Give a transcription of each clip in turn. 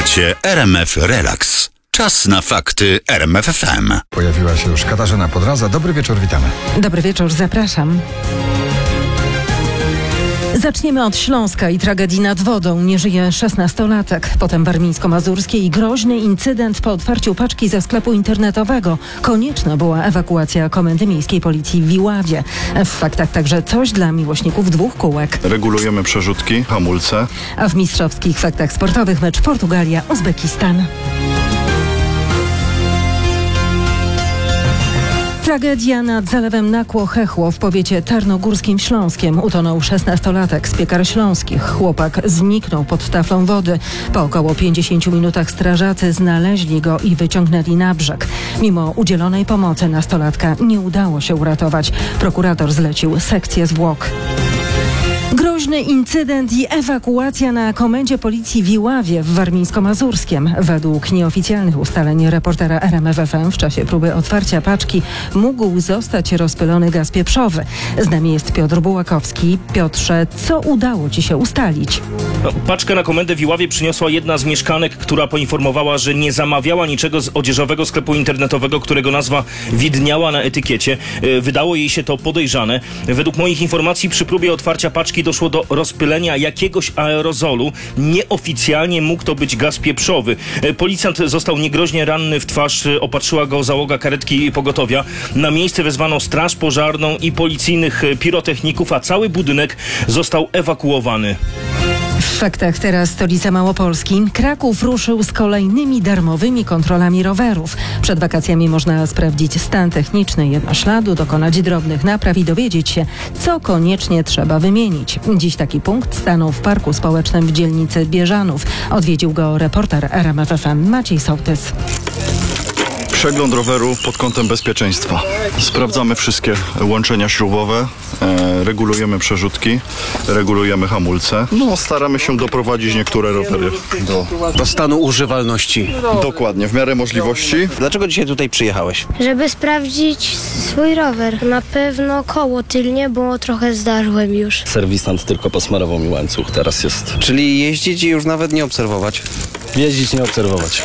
Słuchacie RMF Relax. Czas na fakty RMF FM. Pojawiła się już Katarzyna Podraza. Dobry wieczór, witamy. Dobry wieczór, zapraszam. Zaczniemy od Śląska i tragedii nad wodą. Nie żyje 16-latek. Potem warmińsko-mazurskie i groźny incydent po otwarciu paczki ze sklepu internetowego. Konieczna była ewakuacja Komendy Miejskiej Policji w Iławie. W faktach także coś dla miłośników dwóch kółek. Regulujemy przerzutki, hamulce. A w mistrzowskich faktach sportowych mecz Portugalia-Uzbekistan. Tragedia nad zalewem Nakło-Chechło w powiecie tarnogórskim Śląskiem. Utonął 16-latek z Piekar Śląskich. Chłopak zniknął pod taflą wody. Po około 50 minutach strażacy znaleźli go i wyciągnęli na brzeg. Mimo udzielonej pomocy nastolatka nie udało się uratować. Prokurator zlecił sekcję zwłok. Groźny incydent i ewakuacja na komendzie policji w Iławie w warmińsko-mazurskiem. Według nieoficjalnych ustaleń reportera RMF FM w czasie próby otwarcia paczki mógł zostać rozpylony gaz pieprzowy. Z nami jest Piotr Bułakowski. Piotrze, co udało Ci się ustalić? Paczkę na komendę w Iławie przyniosła jedna z mieszkanek, która poinformowała, że nie zamawiała niczego z odzieżowego sklepu internetowego, którego nazwa widniała na etykiecie. Wydało jej się to podejrzane. Według moich informacji przy próbie otwarcia paczki doszło do rozpylenia jakiegoś aerozolu. Nieoficjalnie mógł to być gaz pieprzowy. Policjant został niegroźnie ranny w twarz. Opatrzyła go załoga karetki pogotowia. Na miejsce wezwano straż pożarną i policyjnych pirotechników, a cały budynek został ewakuowany. W faktach teraz stolica Małopolski. Kraków ruszył z kolejnymi darmowymi kontrolami rowerów. Przed wakacjami można sprawdzić stan techniczny jednośladu, dokonać drobnych napraw i dowiedzieć się, co koniecznie trzeba wymienić. Dziś taki punkt stanął w Parku Społecznym w dzielnicy Bieżanów. Odwiedził go reporter RMF FM Maciej Sołtys. Przegląd roweru pod kątem bezpieczeństwa. Sprawdzamy wszystkie łączenia śrubowe, regulujemy przerzutki, regulujemy hamulce. Staramy się doprowadzić niektóre rowery do stanu używalności. Dokładnie, w miarę możliwości. Dlaczego dzisiaj tutaj przyjechałeś? Żeby sprawdzić swój rower. Na pewno koło tylnie, bo trochę zdarzyłem już. Serwisant tylko posmarował mi łańcuch, teraz jest. Czyli jeździć i już nawet nie obserwować? Jeździć, nie obserwować.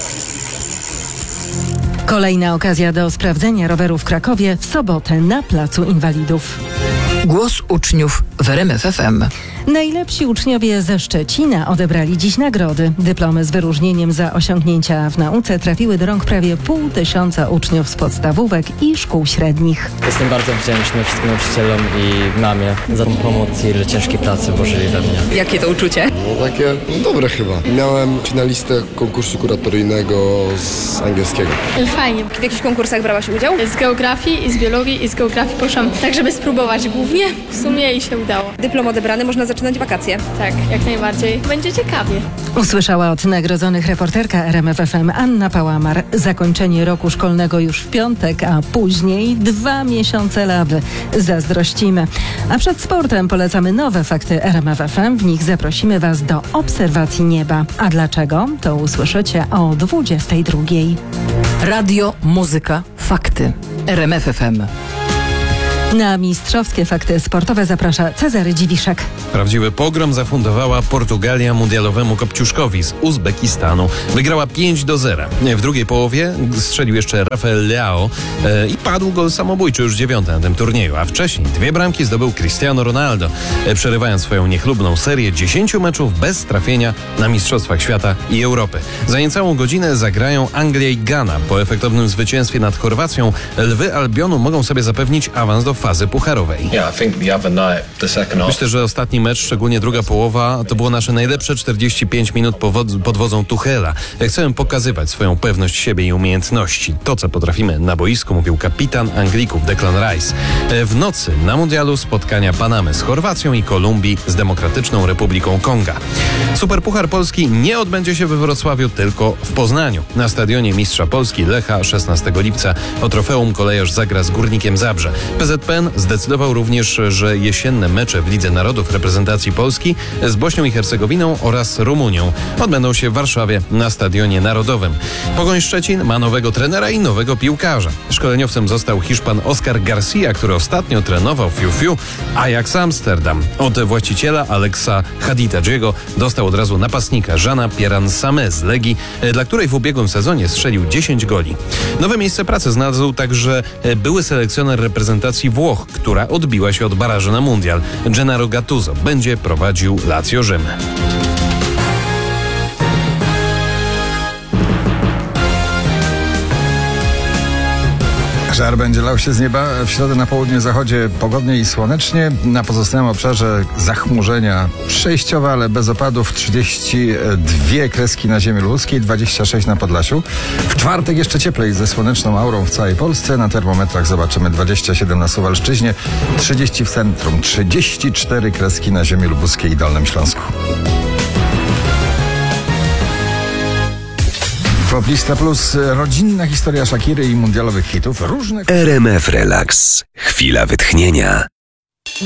Kolejna okazja do sprawdzenia roweru w Krakowie w sobotę na Placu Inwalidów. Głos uczniów w RMF FM. Najlepsi uczniowie ze Szczecina odebrali dziś nagrody. Dyplomy z wyróżnieniem za osiągnięcia w nauce trafiły do rąk prawie 500 uczniów z podstawówek i szkół średnich. Jestem bardzo wdzięczny wszystkim nauczycielom i mamie za tą pomoc i że ciężkiej pracy włożyli we mnie. Jakie to uczucie? Takie dobre chyba. Miałem finalistę konkursu kuratoryjnego z angielskiego. Fajnie. W jakichś konkursach brałaś udział? Z geografii i z biologii i z geografii poszłam tak, żeby spróbować głównie. W sumie i się udało. Dyplom odebrany, można zaczynać wakacje. Tak, jak najbardziej. Będzie ciekawie. Usłyszała od nagrodzonych reporterka RMF FM Anna Pałamar. Zakończenie roku szkolnego już w piątek, a później 2 miesiące lawy. Zazdrościmy. A przed sportem polecamy nowe fakty RMF FM. W nich zaprosimy Was do obserwacji nieba. A dlaczego? To usłyszycie o 22:00. Radio, muzyka, fakty. RMF FM. Na mistrzowskie fakty sportowe zaprasza Cezary Dziwiszek. Prawdziwy pogrom zafundowała Portugalia mundialowemu Kopciuszkowi z Uzbekistanu. Wygrała 5-0. W drugiej połowie strzelił jeszcze Rafael Leao i padł gol samobójczy już 9 na tym turnieju, a wcześniej 2 bramki zdobył Cristiano Ronaldo, przerywając swoją niechlubną serię 10 meczów bez trafienia na Mistrzostwach Świata i Europy. Za niecałą godzinę zagrają Anglia i Ghana. Po efektownym zwycięstwie nad Chorwacją Lwy Albionu mogą sobie zapewnić awans do fazy pucharowej. Myślę, że ostatni mecz, szczególnie druga połowa, to było nasze najlepsze 45 minut pod wodzą Tuchela. Chcemy pokazywać swoją pewność siebie i umiejętności. To, co potrafimy na boisku, mówił kapitan Anglików Declan Rice. W nocy na mundialu spotkania Panamy z Chorwacją i Kolumbii z Demokratyczną Republiką Konga. Superpuchar Polski nie odbędzie się we Wrocławiu, tylko w Poznaniu. Na stadionie Mistrza Polski Lecha 16 lipca o trofeum kolejarz zagra z Górnikiem Zabrze. PZP TVN zdecydował również, że jesienne mecze w Lidze Narodów reprezentacji Polski z Bośnią i Hercegowiną oraz Rumunią odbędą się w Warszawie na Stadionie Narodowym. Pogoń Szczecin ma nowego trenera i nowego piłkarza. Szkoleniowcem został Hiszpan Oscar Garcia, który ostatnio trenował Fiu Ajax Amsterdam. Od właściciela Alexa Hadidadjiego dostał od razu napastnika Jeana Pierre-Samé z Legii, dla której w ubiegłym sezonie strzelił 10 goli. Nowe miejsce pracy znalazł także były selekcjoner reprezentacji Włoch, która odbiła się od baraży na mundial. Gennaro Gattuso będzie prowadził Lazio Rzym. Żar będzie lał się z nieba. W środę na południu zachodzie pogodnie i słonecznie. Na pozostałym obszarze zachmurzenia przejściowe, ale bez opadów. 32 kreski na ziemi ludzkiej, 26 na Podlasiu. W czwartek jeszcze cieplej ze słoneczną aurą w całej Polsce. Na termometrach zobaczymy 27 na Suwalszczyźnie, 30 w centrum, 34 kreski na ziemi lubuskiej i Dolnym Śląsku. Poplista Plus, rodzinna historia Shakiry i mundialowych hitów. RMF Relax. Chwila wytchnienia.